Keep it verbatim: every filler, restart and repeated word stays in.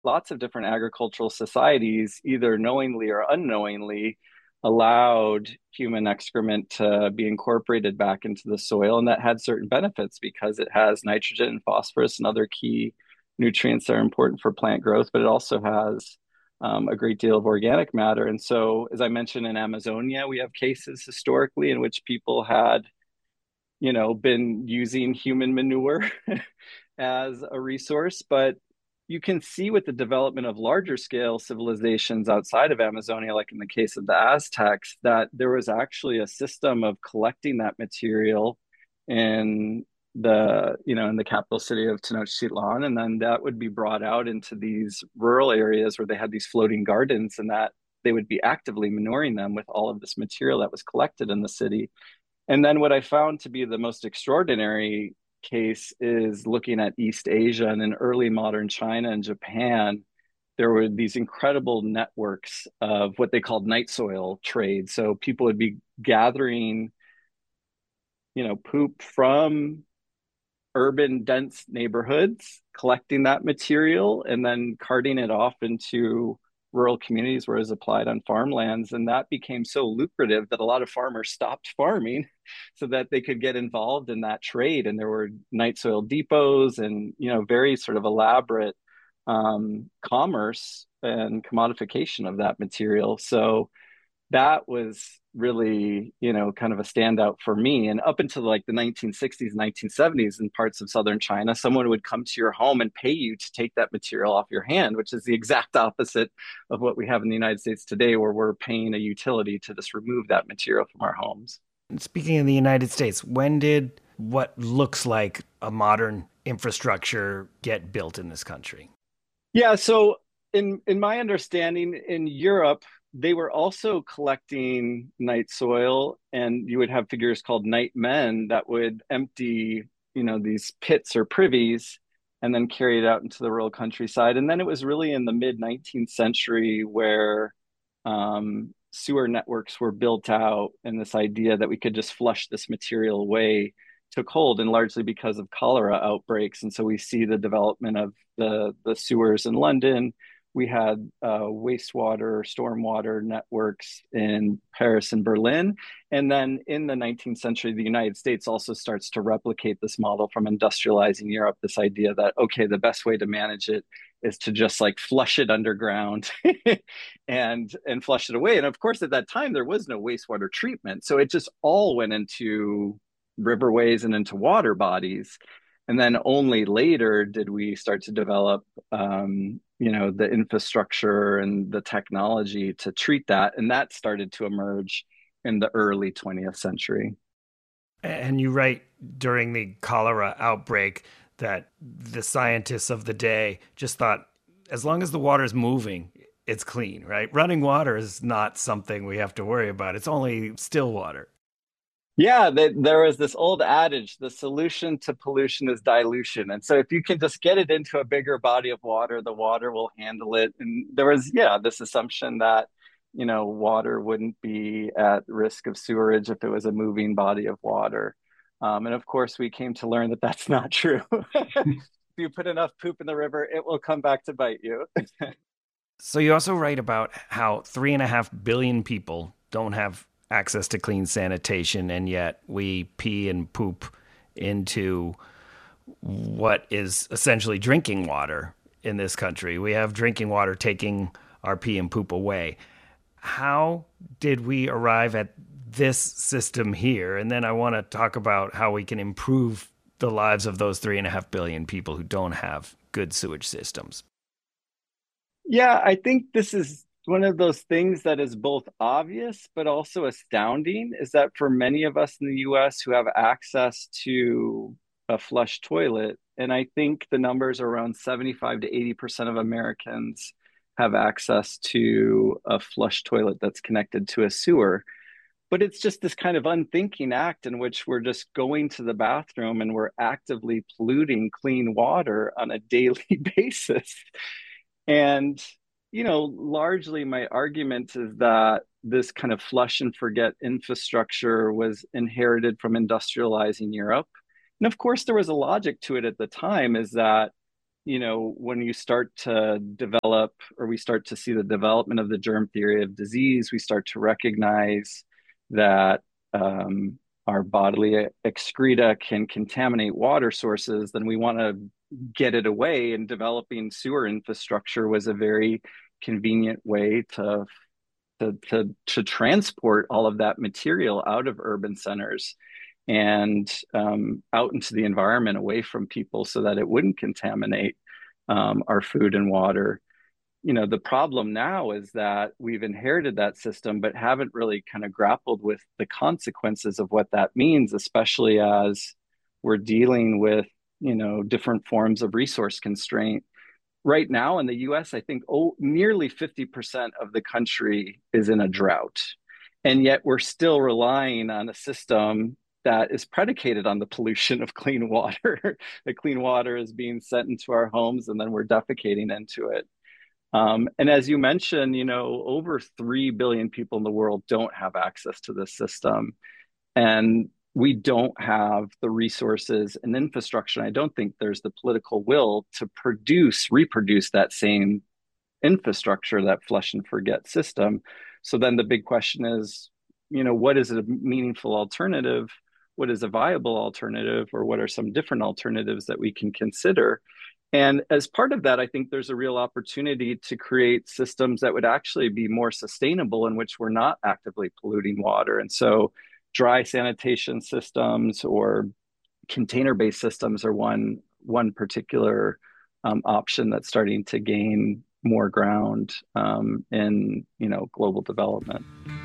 lots of different agricultural societies, either knowingly or unknowingly, allowed human excrement to be incorporated back into the soil. And that had certain benefits because it has nitrogen and phosphorus and other key nutrients that are important for plant growth, but it also has um, a great deal of organic matter. And so, as I mentioned, in Amazonia, we have cases historically in which people had, you know, been using human manure as a resource. But you can see with the development of larger scale civilizations outside of Amazonia, like in the case of the Aztecs, that there was actually a system of collecting that material in the, you know, in the capital city of Tenochtitlan, and then that would be brought out into these rural areas where they had these floating gardens, and that they would be actively manuring them with all of this material that was collected in the city. And then what I found to be the most extraordinary case is looking at East Asia and in early modern China and Japan. There were these incredible networks of what they called night soil trade. So people would be gathering, you know, poop from urban dense neighborhoods, collecting that material and then carting it off into rural communities where it was applied on farmlands. And that became so lucrative that a lot of farmers stopped farming so that they could get involved in that trade. And there were night soil depots and, you know, very sort of elaborate um, commerce and commodification of that material. So that was really, you know, kind of a standout for me. And up until like the nineteen sixties, nineteen seventies in parts of southern China, someone would come to your home and pay you to take that material off your hand, which is the exact opposite of what we have in the United States today, where we're paying a utility to just remove that material from our homes. Speaking of the United States, when did what looks like a modern infrastructure get built in this country? Yeah, so in in my understanding, in Europe, they were also collecting night soil, and you would have figures called night men that would empty, you know, these pits or privies and then carry it out into the rural countryside. And then it was really in the mid nineteenth century where um, sewer networks were built out, and this idea that we could just flush this material away took hold, and largely because of cholera outbreaks. And so we see the development of the the sewers in London. We had uh, wastewater, stormwater networks in Paris and Berlin. And then in the nineteenth century, the United States also starts to replicate this model from industrializing Europe, this idea that, okay, the best way to manage it is to just like flush it underground and and flush it away. And of course, at that time, there was no wastewater treatment. So it just all went into riverways and into water bodies. And then only later did we start to develop, um, you know, the infrastructure and the technology to treat that. And that started to emerge in the early twentieth century. And you write during the cholera outbreak that the scientists of the day just thought as long as the water is moving, it's clean, right? Running water is not something we have to worry about. It's only still water. Yeah, they, there was this old adage, the solution to pollution is dilution. And so if you can just get it into a bigger body of water, the water will handle it. And there was, yeah, this assumption that, you know, water wouldn't be at risk of sewerage if it was a moving body of water. Um, and of course, we came to learn that that's not true. If you put enough poop in the river, it will come back to bite you. So you also write about how three and a half billion people don't have access to clean sanitation, and yet we pee and poop into what is essentially drinking water in this country. We have drinking water taking our pee and poop away. How did we arrive at this system here? And then I want to talk about how we can improve the lives of those three and a half billion people who don't have good sewage systems. Yeah, I think this is one of those things that is both obvious but also astounding is that for many of us in the U S who have access to a flush toilet, and I think the numbers are around seventy-five to eighty percent of Americans have access to a flush toilet that's connected to a sewer. But it's just this kind of unthinking act in which we're just going to the bathroom and we're actively polluting clean water on a daily basis. And, you know, largely my argument is that this kind of flush and forget infrastructure was inherited from industrializing Europe. And of course, there was a logic to it at the time, is that you know, when you start to develop, or we start to see the development of the germ theory of disease, we start to recognize that um, our bodily excreta can contaminate water sources, then we want to get it away. And developing sewer infrastructure was a very convenient way to to to, to transport all of that material out of urban centers and um, out into the environment away from people so that it wouldn't contaminate um, our food and water. You know, the problem now is that we've inherited that system, but haven't really kind of grappled with the consequences of what that means, especially as we're dealing with, you know, different forms of resource constraint. Right now in the U S, I think oh, nearly fifty percent of the country is in a drought. And yet we're still relying on a system that is predicated on the pollution of clean water. The clean water is being sent into our homes and then we're defecating into it. Um, and as you mentioned, you know, over three billion people in the world don't have access to this system. And we don't have the resources and infrastructure. I don't think there's the political will to produce, reproduce that same infrastructure, that flush and forget system. So then the big question is, you know, what is a meaningful alternative? What is a viable alternative? Or what are some different alternatives that we can consider? And as part of that, I think there's a real opportunity to create systems that would actually be more sustainable, in which we're not actively polluting water. And so dry sanitation systems or container-based systems are one one particular um, option that's starting to gain more ground um, in, you know, global development.